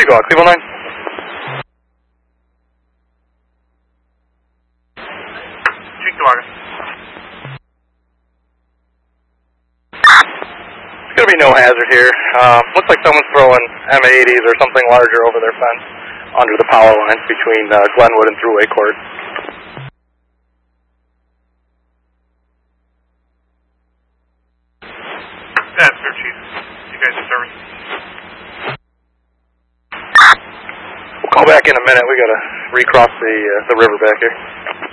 Seagull, Cleveland 9. Cheek to August. There's going to be no hazard here. Looks like someone's throwing M80s or something larger over their fence under the power lines between Glenwood and Thruway Court. That's fair, Chief. You guys in service? We'll call back in a minute. We got to recross the river back here.